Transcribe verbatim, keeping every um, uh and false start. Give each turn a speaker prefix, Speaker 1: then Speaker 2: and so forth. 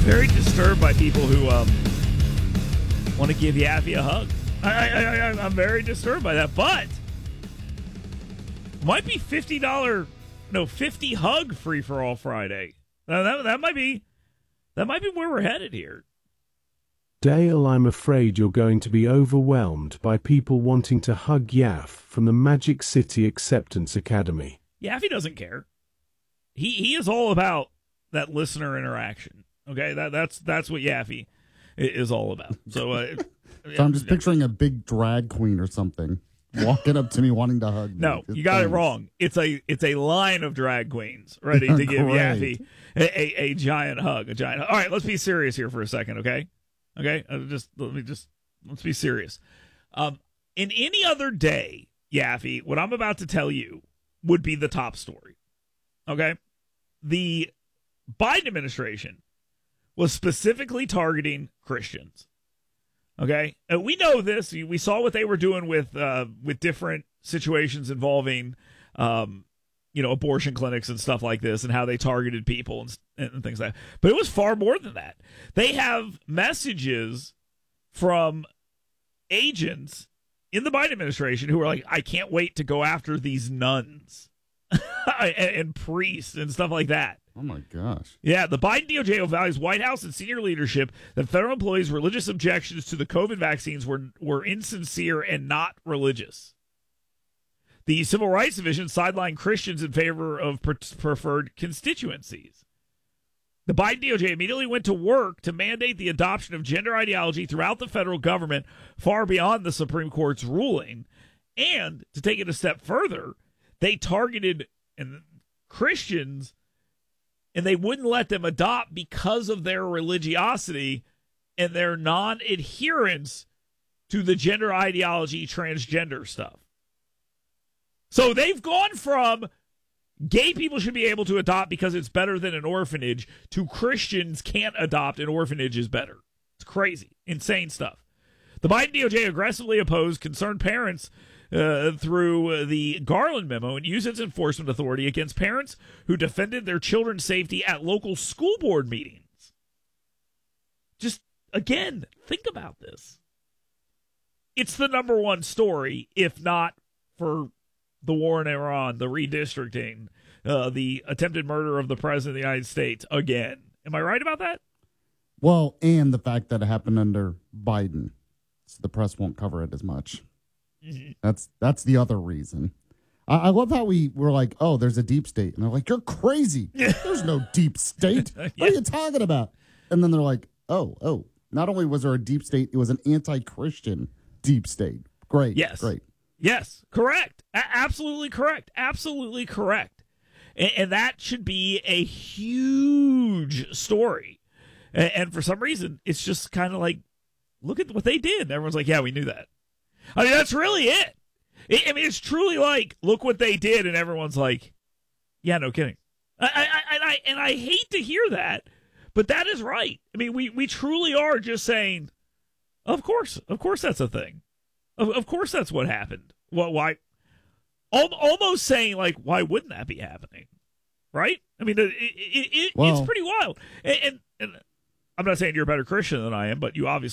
Speaker 1: Very disturbed by people who um, want to give Yaffe a hug. I, I, I, I'm very disturbed by that, but might be fifty dollars, no, fifty hug free for all Friday. Now that that might be that might be where we're headed here.
Speaker 2: Dale, I'm afraid you're going to be overwhelmed by people wanting to hug Yaffe from the Magic City Acceptance Academy.
Speaker 1: Yaffe doesn't care. He he is all about that listener interaction. Okay, that that's that's what Yaffe is all about. So, uh,
Speaker 3: so I'm just picturing a big drag queen or something walking up to me wanting to hug me.
Speaker 1: No,
Speaker 3: Just
Speaker 1: you got
Speaker 3: thanks.
Speaker 1: it wrong. It's a it's a line of drag queens ready to give
Speaker 3: Great.
Speaker 1: Yaffe a, a, a giant hug. A giant. Hug. All right, let's be serious here for a second, okay? Okay, uh, just let me just let's be serious. Um, in any other day, Yaffe, what I'm about to tell you would be the top story. Okay, the Biden administration was specifically targeting Christians. Okay, and we know this. We saw what they were doing with uh, with different situations involving, um, you know, abortion clinics and stuff like this, and how they targeted people and, and things like that. But it was far more than that. They have messages from agents in the Biden administration who are like, "I can't wait to go after these nuns and, and priests and stuff like that."
Speaker 3: Oh, my gosh.
Speaker 1: Yeah, the Biden D O J values White House and senior leadership that federal employees' religious objections to the COVID vaccines were, were insincere and not religious. The Civil Rights Division sidelined Christians in favor of pre- preferred constituencies. The Biden D O J immediately went to work to mandate the adoption of gender ideology throughout the federal government, far beyond the Supreme Court's ruling. And to take it a step further, they targeted and Christians, and they wouldn't let them adopt because of their religiosity and their non-adherence to the gender ideology, transgender stuff. So they've gone from gay people should be able to adopt because it's better than an orphanage to Christians can't adopt, an orphanage is better. It's crazy, insane stuff. The Biden D O J aggressively opposed concerned parents Uh, through uh, the Garland memo and use its enforcement authority against parents who defended their children's safety at local school board meetings. Just, again, think about this. It's the number one story, if not for the war in Iran, the redistricting, uh, the attempted murder of the President of the United States again. Am I right about that?
Speaker 3: Well, and the fact that it happened under Biden. So the press won't cover it as much. Mm-hmm. That's that's the other reason. I, I love how we were like, oh, there's a deep state. And they're like, you're crazy. There's no deep state. What yeah. are you talking about? And then they're like, oh, oh, not only was there a deep state, it was an anti-Christian deep state. Great.
Speaker 1: Yes.
Speaker 3: Great.
Speaker 1: Yes. Correct. A- absolutely correct. Absolutely correct. And, and that should be a huge story. And, and for some reason, it's just kind of like, look at what they did. And everyone's like, yeah, we knew that. I mean, that's really it. I mean, it's truly like, look what they did, and everyone's like, yeah, no kidding. I, I, I, I, and I hate to hear that, but that is right. I mean, we, we truly are just saying, of course, of course that's a thing. Of, of course that's what happened. Well, why? Almost saying, like, why wouldn't that be happening? Right? I mean, it, it, it,
Speaker 3: well,
Speaker 1: it's pretty wild. And, and, and I'm not saying you're a better Christian than I am, but you obviously